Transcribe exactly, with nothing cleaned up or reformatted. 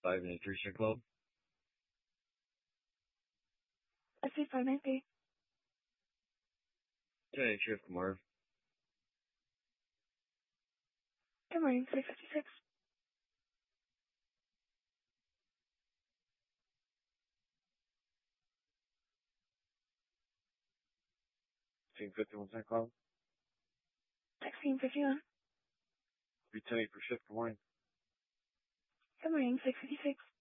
five nine three Star Club. S C five nine three. Today, Sheriff Kumar. Good morning, six fifty-six. Team fifty-one Star Club. Sixteen fifty-one. Lieutenant for shift. Good morning. Good morning, six fifty-six.